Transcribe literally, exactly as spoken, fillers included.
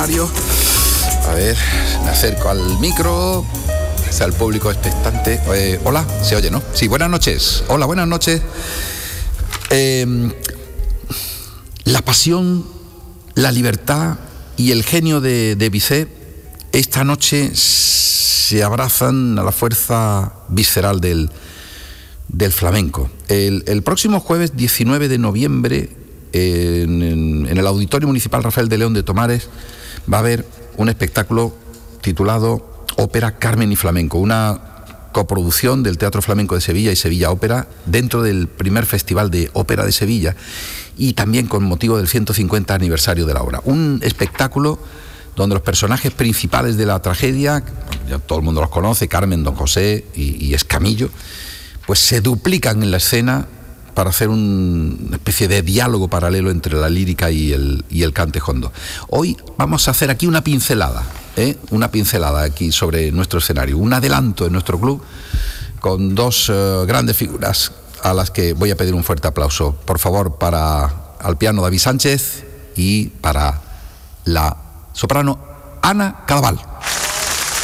escenario. A ver, me acerco al micro. Está el público expectante. Eh, hola, se oye, ¿no? Sí, buenas noches. Hola, buenas noches. Eh, la pasión, la libertad y el genio de, de Bizet esta noche se abrazan a la fuerza visceral del, del flamenco. El, el próximo jueves diecinueve de noviembre, en, en, en el Auditorio Municipal Rafael de León de Tomares, va a haber un espectáculo titulado Ópera Carmen y Flamenco, una coproducción del Teatro Flamenco de Sevilla y Sevilla Ópera dentro del primer Festival de Ópera de Sevilla y también con motivo del ciento cincuenta aniversario de la obra. Un espectáculo donde los personajes principales de la tragedia, ya todo el mundo los conoce, Carmen, Don José y, y Escamillo, pues se duplican en la escena para hacer un, una especie de diálogo paralelo entre la lírica y el, y el cante jondo. Hoy vamos a hacer aquí una pincelada, ¿eh? una pincelada aquí sobre nuestro escenario, un adelanto en nuestro club con dos uh, grandes figuras a las que voy a pedir un fuerte aplauso. Por favor, para al piano David Sánchez y para la soprano Ana Cadaval.